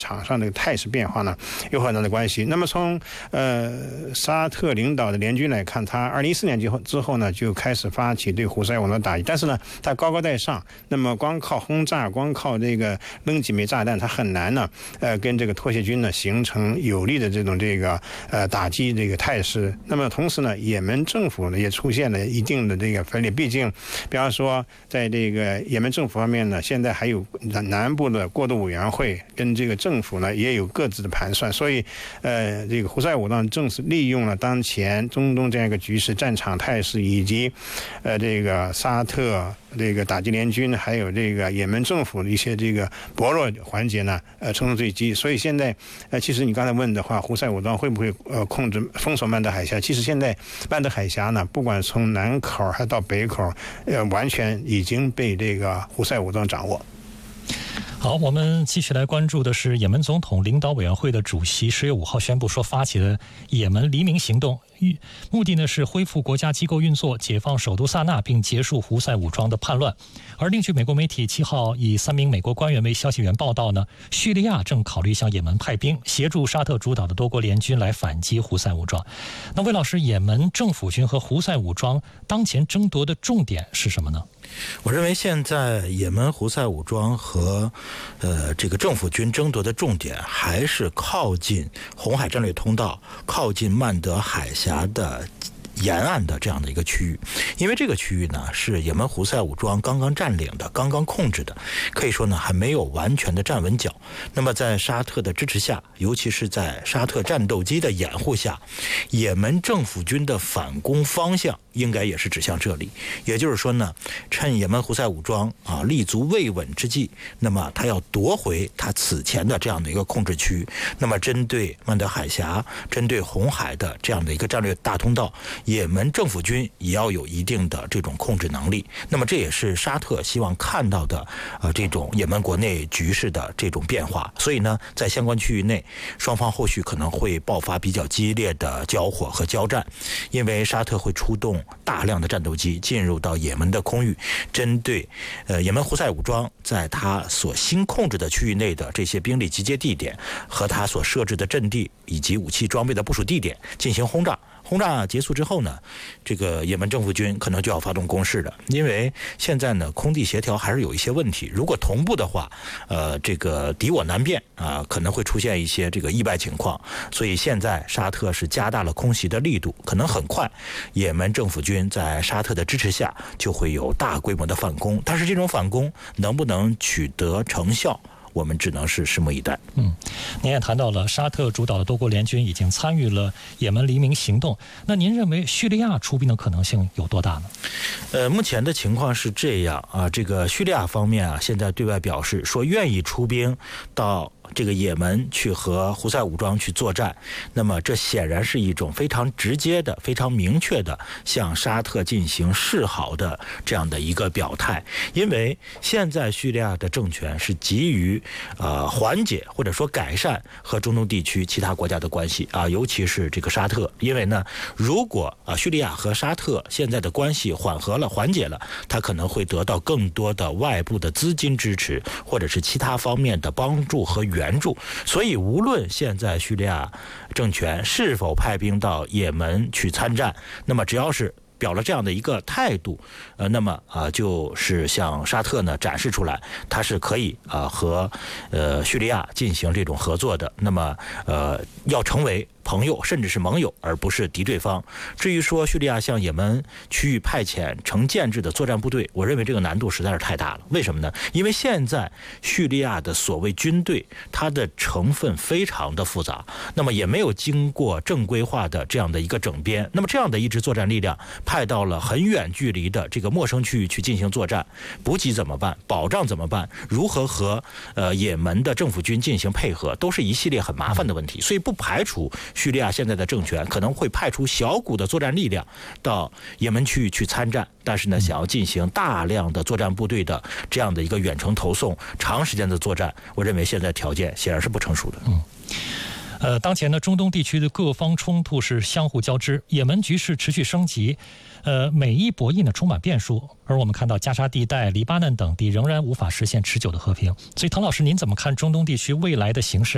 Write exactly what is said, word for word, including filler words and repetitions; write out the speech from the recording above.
场上的态势变化呢有很大的关系。那么从呃沙特领导的联军来看，他二零一四年之后之后呢就开始发起对胡塞武装的打击，但是呢他高高在上，那么光靠轰炸，光靠这个扔几枚炸弹，他很难呢呃跟这个脱协军呢形成有力的这种这个呃打击这个态势。那么同时呢，也门政府呢也出现了一定的这个分裂，毕竟比方说在这个也门政府方面呢，现在还有南部的过渡委员会跟这个政政府呢也有各自的盘算，所以呃，这个胡塞武装正是利用了当前中东这样一个局势、战场态势，以及呃这个沙特这个打击联军还有这个也门政府的一些这个薄弱环节呢呃乘胜追击。所以现在呃其实你刚才问的话，胡塞武装会不会呃控制封锁曼德海峡，其实现在曼德海峡呢不管从南口还到北口呃完全已经被这个胡塞武装掌握。 好，我们继续来关注的是也门总统领导委员会的主席十月五号宣布说，发起的也门黎明行动，目的呢是恢复国家机构运作，解放首都萨那，并结束胡塞武装的叛乱。而另据美国媒体七号以三名美国官员为消息源报道呢，叙利亚正考虑向也门派兵，协助沙特主导的多国联军来反击胡塞武装。那魏老师，也门政府军和胡塞武装当前争夺的重点是什么呢？ 我认为现在也门胡塞武装和呃这个政府军争夺的重点还是靠近红海战略通道，靠近曼德海峡的沿岸的这样的一个区域。因为这个区域呢是也门胡塞武装刚刚占领的，刚刚控制的，可以说呢还没有完全的站稳脚。那么在沙特的支持下，尤其是在沙特战斗机的掩护下，也门政府军的反攻方向应该也是指向这里。也就是说呢，趁也门胡塞武装啊立足未稳之际，那么他要夺回他此前的这样的一个控制区。那么针对曼德海峡、针对红海的这样的一个战略大通道，也门政府军也要有一定的这种控制能力。那么这也是沙特希望看到的呃这种也门国内局势的这种变化。所以呢，在相关区域内，双方后续可能会爆发比较激烈的交火和交战，因为沙特会出动大量的战斗机进入到也门的空域，针对呃也门胡塞武装在他所新控制的区域内的这些兵力集结地点和他所设置的阵地以及武器装备的部署地点进行轰炸。轰炸结束之后呢，这个也门政府军可能就要发动攻势了，因为现在呢空地协调还是有一些问题，如果同步的话，呃，这个敌我难辨啊、呃，可能会出现一些这个意外情况。所以现在沙特是加大了空袭的力度，可能很快也门政府军在沙特的支持下就会有大规模的反攻，但是这种反攻能不能取得成效，我们只能是拭目以待。 嗯，您也谈到了沙特主导的多国联军已经参与了也门黎明行动，那您认为叙利亚出兵的可能性有多大呢？ 呃，目前的情况是这样啊，这个叙利亚方面啊，现在对外表示说愿意出兵到这个也门去和胡塞武装去作战，那么这显然是一种非常直接的、非常明确的向沙特进行示好的这样的一个表态。因为现在叙利亚的政权是急于呃缓解或者说改善和中东地区其他国家的关系啊，尤其是这个沙特。因为呢，如果啊叙利亚和沙特现在的关系缓和了、缓解了，它可能会得到更多的外部的资金支持，或者是其他方面的帮助和援援助。所以无论现在叙利亚政权是否派兵到也门去参战，那么只要是表了这样的一个态度，呃，那么啊、呃，就是向沙特呢展示出来，它是可以啊、呃、和呃叙利亚进行这种合作的。那么呃，要成为朋友甚至是盟友，而不是敌对方。至于说叙利亚向也门区域派遣成建制的作战部队，我认为这个难度实在是太大了。为什么呢？因为现在叙利亚的所谓军队，它的成分非常的复杂，那么也没有经过正规化的这样的一个整编。那么这样的一支作战力量派到了很远距离的这个陌生区域去进行作战，补给怎么办？保障怎么办？如何和呃也门的政府军进行配合，都是一系列很麻烦的问题。所以不排除叙利亚现在的政权可能会派出小股的作战力量到也门区域去参战，但是呢，想要进行大量的作战部队的这样的一个远程投送、长时间的作战，我认为现在条件显然是不成熟的。 嗯。呃，当前呢，中东地区的各方冲突是相互交织，也门局势持续升级，呃，美伊博弈呢充满变数，而我们看到加沙地带、黎巴嫩等地仍然无法实现持久的和平。所以，唐老师，您怎么看中东地区未来的形势？